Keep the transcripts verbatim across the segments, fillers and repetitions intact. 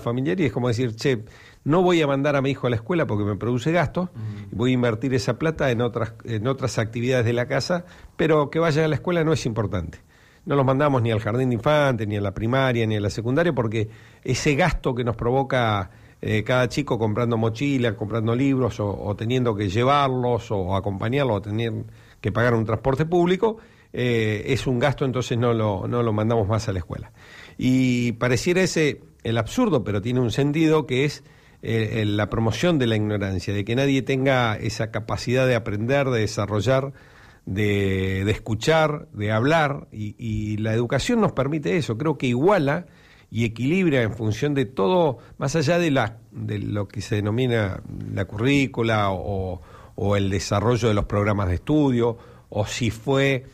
familiar y es como decir, che, no voy a mandar a mi hijo a la escuela porque me produce gastos, mm. voy a invertir esa plata en otras, en otras actividades de la casa, pero que vayan a la escuela no es importante. No los mandamos ni al jardín de infantes, ni a la primaria, ni a la secundaria, porque ese gasto que nos provoca eh, cada chico comprando mochilas, comprando libros, o, o teniendo que llevarlos, o, o acompañarlos, o tener que pagar un transporte público, eh, es un gasto, entonces no lo, no lo mandamos más a la escuela. Y pareciera ese el absurdo, pero tiene un sentido, que es eh, la promoción de la ignorancia, de que nadie tenga esa capacidad de aprender, de desarrollar, De, de escuchar, de hablar, y, y la educación nos permite eso. Creo que iguala y equilibra en función de todo, más allá de la de lo que se denomina la currícula o, o el desarrollo de los programas de estudio, o si fue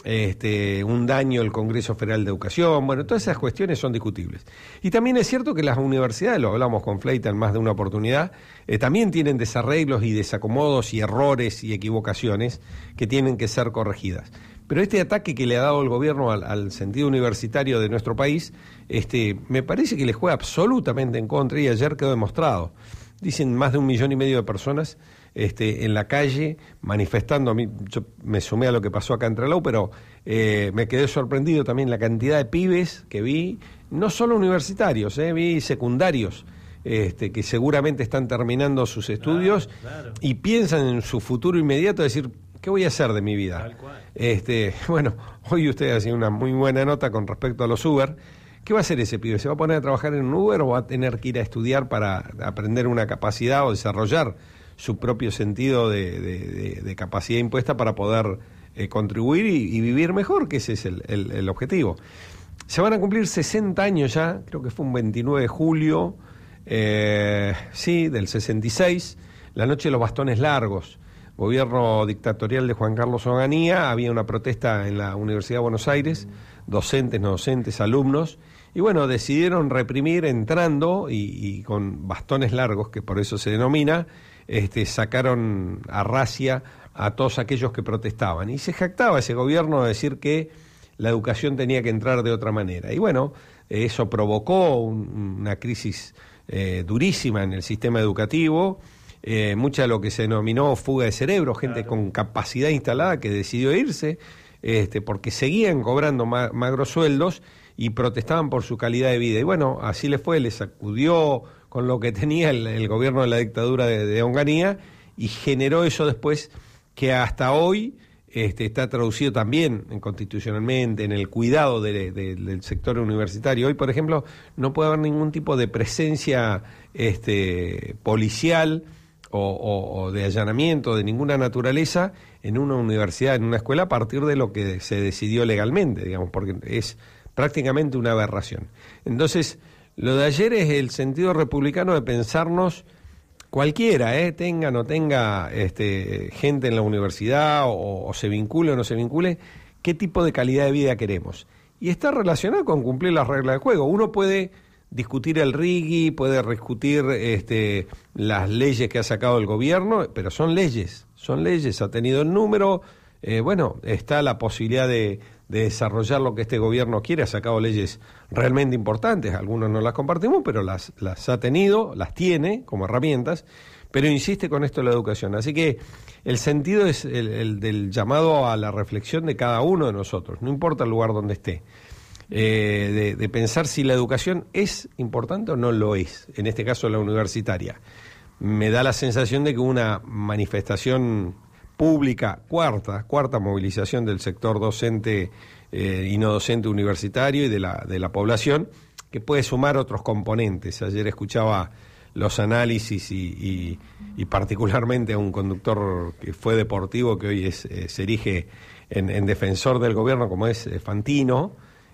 este, un daño el Congreso Federal de Educación. Bueno, todas esas cuestiones son discutibles. Y también es cierto que las universidades, lo hablamos con Fleita en más de una oportunidad, eh, también tienen desarreglos y desacomodos y errores y equivocaciones que tienen que ser corregidas. Pero este ataque que le ha dado el gobierno al, al sentido universitario de nuestro país, este, me parece que le juega absolutamente en contra, y ayer quedó demostrado. Dicen más de un millón y medio de personas este, en la calle manifestando. A mí, yo me sumé a lo que pasó acá en Trelew, pero eh, me quedé sorprendido también la cantidad de pibes que vi, no solo universitarios, eh, vi secundarios, este, que seguramente están terminando sus estudios, claro, claro, y piensan en su futuro inmediato, decir, ¿qué voy a hacer de mi vida? Tal cual. Este, bueno, hoy usted hacía una muy buena nota con respecto a los Uber. ¿Qué va a hacer ese pibe? ¿Se va a poner a trabajar en un Uber o va a tener que ir a estudiar para aprender una capacidad o desarrollar su propio sentido de, de, de, de capacidad impuesta para poder eh, contribuir y, y vivir mejor? Que ese es el, el, el objetivo. Se van a cumplir sesenta años ya, creo que fue un veintinueve de julio, eh, sí, del sesenta y seis, la noche de los bastones largos. Gobierno dictatorial de Juan Carlos Onganía, había una protesta en la Universidad de Buenos Aires, docentes, no docentes, alumnos, y bueno, decidieron reprimir entrando y, y con bastones largos, que por eso se denomina, este, sacaron a racia a todos aquellos que protestaban. Y se jactaba ese gobierno de decir que la educación tenía que entrar de otra manera. Y bueno, eso provocó un, una crisis eh, durísima en el sistema educativo. Eh, mucha de lo que se denominó fuga de cerebro, gente claro, con capacidad instalada que decidió irse, este, porque seguían cobrando ma- magros sueldos y protestaban por su calidad de vida. Y bueno, así le fue, le sacudió con lo que tenía el, el gobierno de la dictadura de, de Onganía, y generó eso después que hasta hoy este, está traducido también en, constitucionalmente en el cuidado de, de, del sector universitario. Hoy, por ejemplo, no puede haber ningún tipo de presencia este, policial O, o, o de allanamiento de ninguna naturaleza en una universidad, en una escuela, a partir de lo que se decidió legalmente, digamos, porque es prácticamente una aberración. Entonces, lo de ayer es el sentido republicano de pensarnos, cualquiera, eh, tenga o no tenga este, gente en la universidad, o, o se vincule o no se vincule, qué tipo de calidad de vida queremos. Y está relacionado con cumplir las reglas del juego. Uno puede discutir el R I G I, puede discutir este, las leyes que ha sacado el gobierno, pero son leyes, son leyes, ha tenido el número, eh, bueno, está la posibilidad de, de desarrollar lo que este gobierno quiere, ha sacado leyes realmente importantes, algunos no las compartimos, pero las, las ha tenido, las tiene como herramientas, pero insiste con esto de la educación. Así que el sentido es el, el del llamado a la reflexión de cada uno de nosotros, no importa el lugar donde esté. Eh, de, de pensar si la educación es importante o no lo es, en este caso la universitaria. Me da la sensación de que una manifestación pública, cuarta, cuarta movilización del sector docente eh, y no docente universitario y de la, de la población, que puede sumar otros componentes. Ayer escuchaba los análisis y, y, y particularmente a un conductor que fue deportivo, que hoy es, eh, se erige en, en defensor del gobierno, como es eh, Fantino,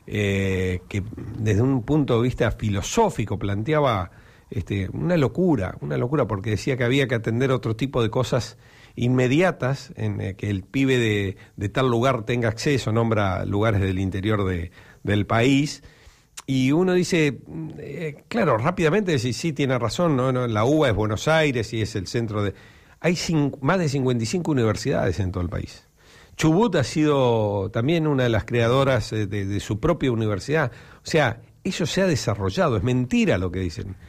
Eh, que desde un punto de vista filosófico planteaba este, una locura, una locura, porque decía que había que atender otro tipo de cosas inmediatas, en eh, que el pibe de, de tal lugar tenga acceso, nombra lugares del interior de, del país, y uno dice, eh, claro, rápidamente dice, sí, tiene razón, ¿no? No, la U B A es Buenos Aires y es el centro de... Hay cinco, más de cincuenta y cinco universidades en todo el país. Chubut ha sido también una de las creadoras de, de su propia universidad. O sea, eso se ha desarrollado, es mentira lo que dicen.